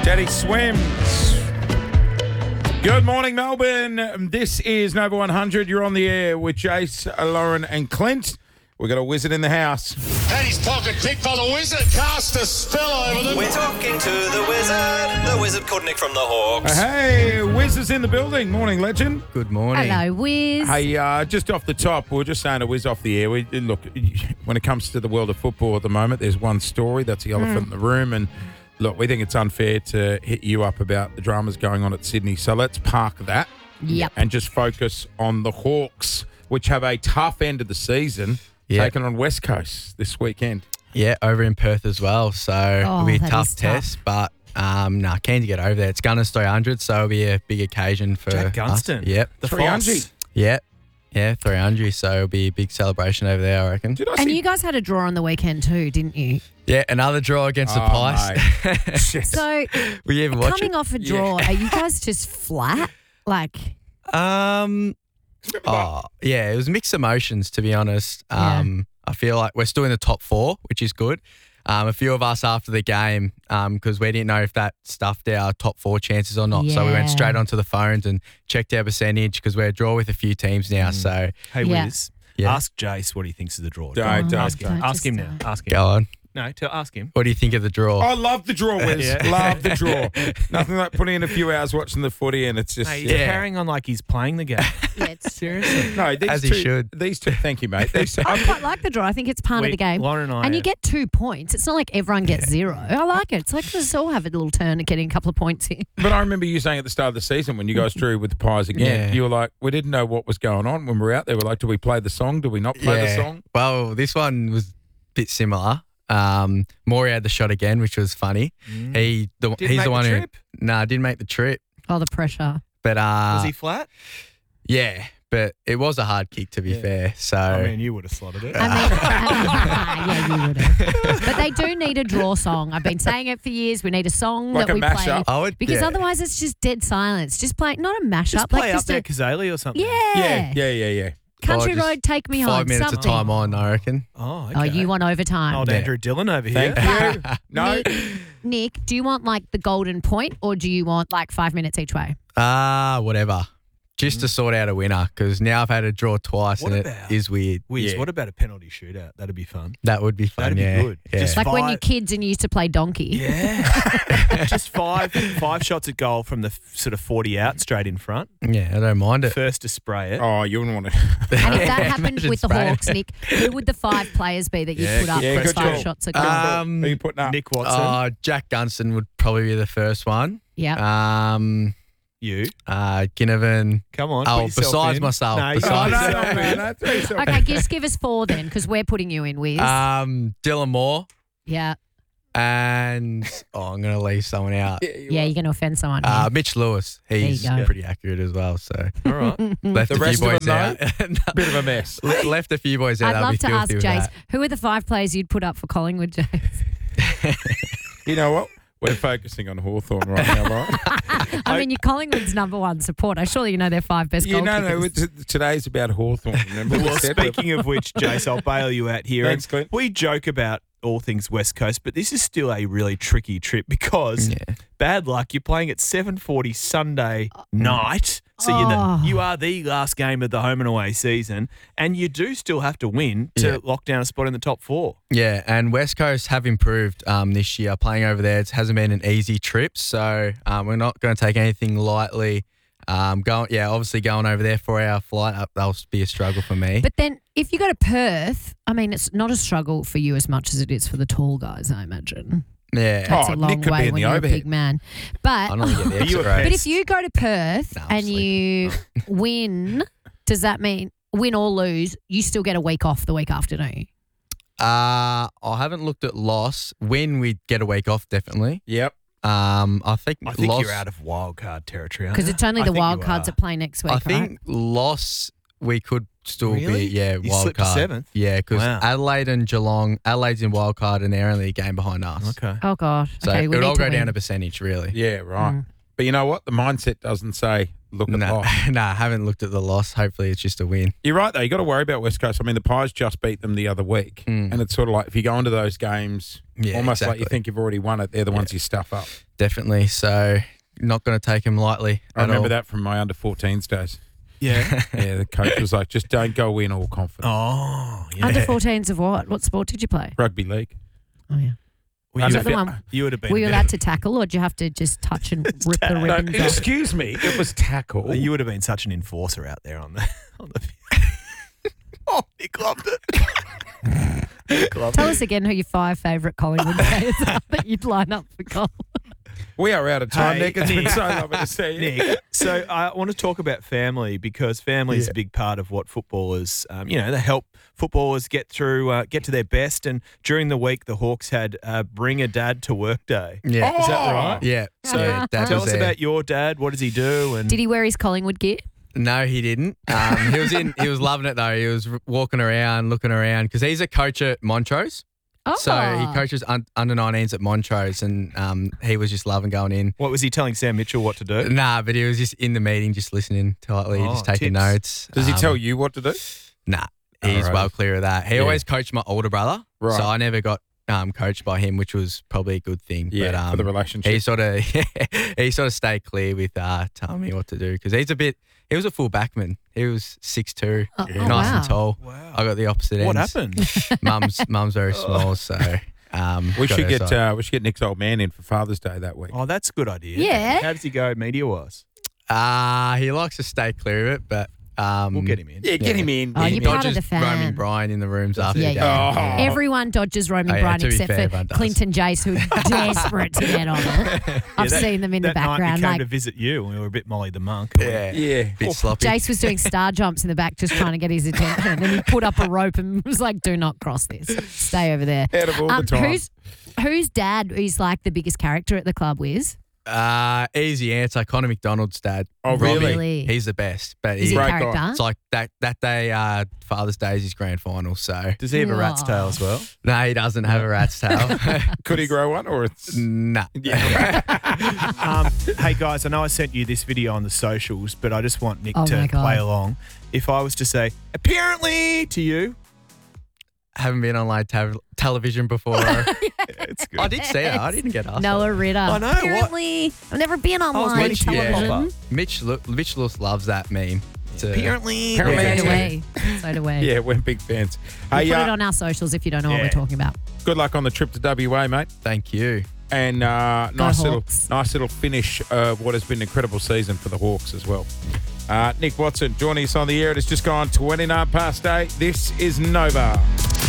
Daddy Swims. Good morning, Melbourne. This is Nova 100. You're on the air with Jace, Lauren and Clint. We've got a wizard in the house. Paddy's pocket picked by the wizard. Cast a spell over them. We're talking to the wizard called Nick from the Hawks. Hey, Wiz is in the building. Morning, legend. Good morning. Hello, Wiz. Hey, just off the top, we were just saying to Wiz off the air. Look, when it comes to the world of football at the moment, there's one story. That's the elephant in the room. And look, we think it's unfair to hit you up about the dramas going on at Sydney. So let's park that. Yep. And just focus on the Hawks, which have a tough end of the season, taking on West Coast this weekend. Yeah, over in Perth as well. So it'll be a that tough is test, but keen to get over there. It's Gunners 300, so it'll be a big occasion for Jack Gunston. us. Yep. The 300. Foss. Yeah, 300, so it'll be a big celebration over there, I reckon. Did I And see? you guys had a draw on the weekend too, didn't you? Yeah, another draw against the Pies. Shit. So Were you even watching? coming off a draw, are you guys just flat? Like, Yeah, it was mixed emotions, to be honest. I feel like we're still in the top four, which is good. A few of us after the game, because we didn't know if that stuffed our top four chances or not. So we went Yeah. straight onto the phones and checked our percentage because we're a draw with a few teams now. So Hey, Yeah. Wiz, Yeah. ask Jace what he thinks of the draw. Don't ask him. don't Ask him just, now. Ask him. go on. No, ask him. What do you think of the draw? I love the draw, Wiz. Yeah. Love the draw. Nothing like putting in a few hours watching the footy and it's just... Hey, he's Yeah. carrying on like he's playing the game. Seriously. No, these As two, he should. These two, thank you, mate. These two, I quite like the draw. I think it's part of the game. Lauren and I. And you get 2 points. It's not like everyone gets 0. I like it. It's like let's all have a little turn at getting a couple of points here. but I remember you saying at the start of the season when you guys drew with the Pies again, Yeah. you were like, we didn't know what was going on when we were out there. We're like, do we play the song? Do we not play the song? Well, this one was a bit similar. Maury had the shot again, which was funny. Mm. He's make the the one who trip? didn't make the trip. Oh, the pressure. But Was he flat? yeah, but it was a hard kick to be fair. So I mean, you would have slotted it. I mean, yeah, you would have. But they do need a draw song. I've been saying it for years. We need a song Like that a we mashup? play. Because otherwise it's just dead silence. Just play, not a mashup. Just play like up just there, a, Kazali or something. yeah. Country just Road, Take Me 5 Home. minutes something. of time on, I reckon. Oh, okay. Oh, you want overtime. Old Yeah. Andrew Dillon over here. Thank you. No. Nick, do you want like the golden point or do you want like 5 minutes each way? Whatever. Just to sort out a winner, because now I've had a draw twice What and about- it is weird. Wiz, Yeah. what about a penalty shootout? That'd be fun. That would be fun, That'd be yeah. good. Yeah. Just Like when Five- you're kids and you used to play donkey. Yeah. Just five shots at goal from the sort of 40 out straight in front. Yeah, I don't mind it. First to spray it. Oh, you wouldn't want to. And if that Yeah, happened imagine with the spraying. Hawks, Nick, who would the 5 players be that you Yeah, put up yeah, for good 5 call. shots at goal? Who are you putting up? Nick Watson. Jack Gunston would probably be the first one. yeah. You. Ginnivan. Come on. Oh, put yourself besides in. myself, No, you besides- Oh, put no, yourself no, in. no, throw yourself Okay, just give us 4 then because we're putting you in, Wiz. Dylan Moore. yeah. And, I'm going to leave someone out. Yeah, you're going to offend someone. here. Mitch Lewis. He's go. pretty accurate as well. So All right. left The a few rest of boys them, out. Bit of a mess. Left a few boys out. I'd I'll be love to ask filthy with Jace, that. who are the 5 players you'd put up for Collingwood, Jace? You know what? We're focusing on Hawthorn right now, right? I mean, you're Collingwood's #1 supporter. Surely you know their 5 best goal No, kickers. today's about Hawthorn. Remember? Well, we said speaking of which, Jace, I'll bail you out here. Thanks, And Clint. we joke about all things West Coast, but this is still a really tricky trip because bad luck, you're playing at 7:40 Sunday night. So you are the last game of the home and away season, and you do still have to win to lock down a spot in the top 4. Yeah, and West Coast have improved this year. Playing over there, it hasn't been an easy trip, so we're not going to take anything lightly. Obviously going over there for our flight, that'll be a struggle for me. But then if you go to Perth, I mean, it's not a struggle for you as much as it is for the tall guys, I imagine. yeah, That's Oh, a long Nick could be way in when the you're overhead. a big man. But I normally get the Are you exit a rate. But if you go to Perth No, I'm and you win, does that mean win or lose, you still get a week off the week after, don't you? I haven't looked at loss. When we get a week off, definitely. Yep. I think loss, you're out of wildcard territory, aren't Because you? it's only I the think wild you cards are. that play next week, I right? think loss we could still Really? be You wild slipped to card. 7th? Yeah, because Wow. Adelaide and Geelong, Adelaide's in wild card and they're only a game behind us. Okay. Oh, God. So okay, it we would need all to go down win. to percentage, really. Yeah, right. But you know what? The mindset doesn't say look at No, loss. I haven't looked at the loss. Hopefully, it's just a win. You're right, though. You got to worry about West Coast. I mean, the Pies just beat them the other week. And it's sort of like if you go into those games, almost like you think you've already won it, they're the ones you stuff up. Definitely. So, not going to take him lightly. I remember that from my under-14s days. Yeah. Yeah, the coach was like, just don't go in all confident. Oh, yeah. Under 14s of what? What sport did you play? Rugby league. Oh, yeah. Well, Is you, that the one? you would have been. Were you allowed to tackle, or did you have to just touch and rip the ribbons off? Excuse me, it was tackle. You would have been such an enforcer out there on the. Oh, Nick loved it. Nick loved Tell it. us again who your 5 favourite Collingwood players are that you'd line up for goal. We are out of time, Hey, Nick. It's been Nick. so lovely to see you. Nick, so I want to talk about family because family is a big part of what footballers, they help footballers get through, get to their best. And during the week, the Hawks had Bring a Dad to Work Day. Yeah. Is that right? Yeah. So, Dad Tell was us there. about your dad. What does he do? And Did he wear his Collingwood gear? No, he didn't. He was loving it though. He was walking around, looking around because he's a coach at Montrose. Oh. So he coaches under 19s at Montrose, and he was just loving going in. what was he telling Sam Mitchell what to do? Nah, but he was just in the meeting, just listening tightly, Oh, just taking tips. notes. Does he tell you what to do? Nah, he's Alrighty. well clear of that. He always coached my older brother, Right. so I never got coached by him, which was probably a good thing. Yeah, but, for the relationship. He sort of stayed clear with telling me what to do because he was a full backman. He was 6'2", Oh, nice wow. and tall. Wow. I got the opposite What ends. happened? Mum's very small, so We got should her get side. Nick's old man in for Father's Day that week. Oh, that's a good idea. Yeah. How does he go media-wise? He likes to stay clear of it, but We'll get him in. Yeah, get him in. Oh, Get you're him in. part of Dodges the fan. roaming Brian in the rooms after Yeah, the game. yeah. Oh. Everyone dodges roaming Oh, yeah, Brian to be except fair, for everyone does. Clinton Jace, who are desperate to get on it. I've seen them in the that night background. he came Like to visit you and we were a bit Molly the Monk. Yeah. Yeah. Bit sloppy. Jace was doing star jumps in the back, just trying to get his attention, and he put up a rope and was like, "Do not cross this. Stay over there." Out of all the time. Whose dad is like the biggest character at the club? Wiz? Easy answer. Connor McDonald's dad. Oh, really? Really? He's the best. But Is he a Great guy. character? it's like that day, Father's Day is his grand final. So Does he have a rat's Aw. tail as well? no, he doesn't have a rat's tail. Could he grow one or it's Nah. Hey guys, I know I sent you this video on the socials, but I just want Nick Oh my to God. play along. If I was to say apparently to you, Haven't been on live television before. it's good. I did see it. I didn't get asked. Noah Ritter. I know, what? Apparently, I've never been on was live waiting for you to television. pop up. Mitch loves that meme. Apparently, So Apparently. do we. So do we. Yeah, we're big fans. We'll Hey, put it on our socials if you don't know what Yeah. we're talking about. good luck on the trip to WA, mate. Thank you. And nice Hawks. little finish of what has been an incredible season for the Hawks as well. Nick Watson joining us on the air. It has just gone 29 past 8. This is Nova.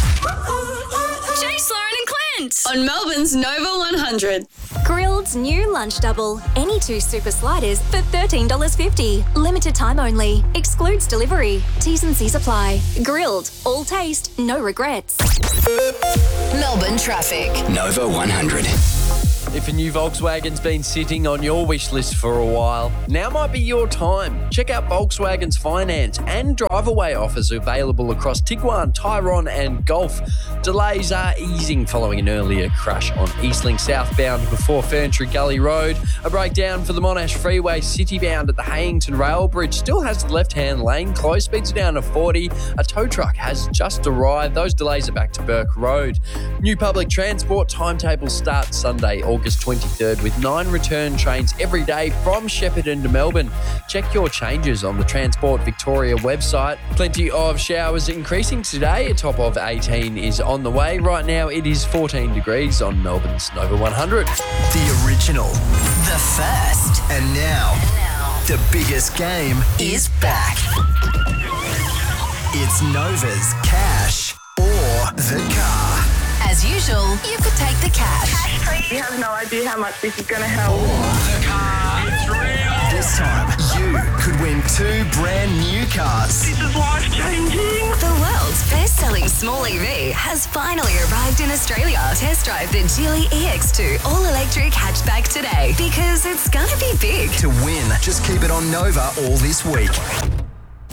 Jace, Lauren and Clint on Melbourne's Nova 100. Grilled's new lunch double. Any 2 super sliders for $13.50. Limited time only. Excludes delivery. T's and C's apply. Grilled. All taste, no regrets. Melbourne traffic. Nova 100. If a new Volkswagen's been sitting on your wish list for a while, now might be your time. Check out Volkswagen's finance and drive-away offers available across Tiguan, Tyrone and Golf. Delays are easing following an earlier crash on Eastlink southbound before Ferntree Gully Road. A breakdown for the Monash Freeway citybound at the Hayington Rail Bridge still has the left-hand lane closed. Speeds are down to 40. A tow truck has just arrived. Those delays are back to Burke Road. New public transport timetable starts Sunday, August 23rd with 9 return trains every day from Shepparton to Melbourne. Check your changes on the Transport Victoria website. Plenty of showers increasing today. A top of 18 is on the way. Right now it is 14 degrees on Melbourne's Nova 100. The original. The first And now, the biggest game is back. It's Nova's Cash or the Car. As usual, you could take the cash. You have no idea how much this is going to help. This time, you could win 2 brand new cars. This is life-changing. The world's best-selling small EV has finally arrived in Australia. Test drive the Geely EX2 all-electric hatchback today because it's gonna be big. To win, just keep it on Nova all this week.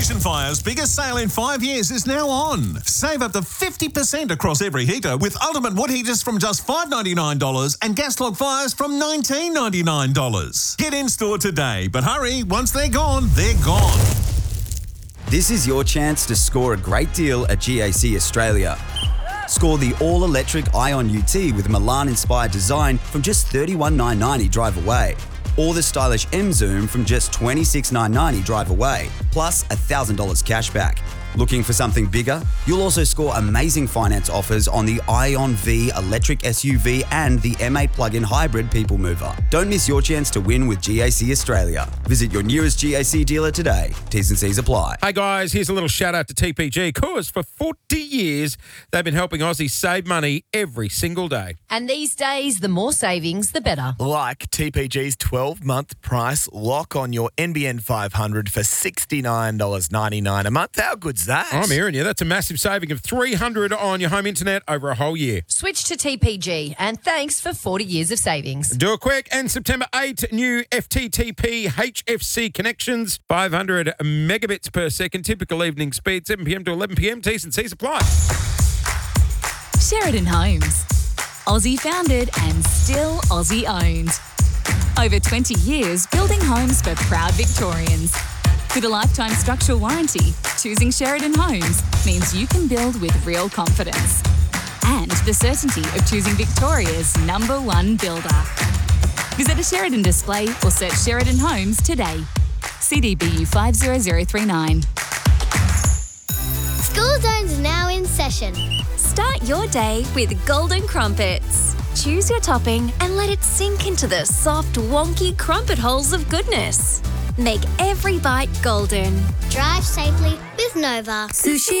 Ocean Fire's biggest sale in 5 years is now on. Save up to 50% across every heater with Ultimate Wood Heaters from just $5.99 and gas log fires from $19.99. Get in store today, but hurry, once they're gone, they're gone. This is your chance to score a great deal at GAC Australia. Score the all-electric Ion UT with Milan-inspired design from just $31,990 drive away. Or the stylish M-Zoom from just $26,990 drive away, plus $1,000 cash back. Looking for something bigger? You'll also score amazing finance offers on the Ion V electric SUV and the M8 plug-in hybrid people mover. Don't miss your chance to win with GAC Australia. Visit your nearest GAC dealer today. T's and C's apply. Hey guys, here's a little shout out to TPG because for 40 years they've been helping Aussies save money every single day. And these days, the more savings, the better. Like TPG's 12-month price lock on your NBN 500 for $69.99 a month. How good's that? I'm hearing you. That's a massive saving of $300 on your home internet over a whole year. Switch to TPG and thanks for 40 years of savings. Do it quick. And September 8, new FTTP HFC connections, 500 megabits per second, typical evening speed, 7 p.m. to 11 p.m. T's and C's apply. Sheridan Homes. Aussie founded and still Aussie owned. Over 20 years building homes for proud Victorians. With a lifetime structural warranty, choosing Sheridan Homes means you can build with real confidence. And the certainty of choosing Victoria's #1 builder. Visit a Sheridan display or search Sheridan Homes today. CDBU 50039. School Zone's now in session. Start your day with Golden Crumpets. Choose your topping and let it sink into the soft, wonky crumpet holes of goodness. Make every bite golden. Drive safely with Nova. Sushi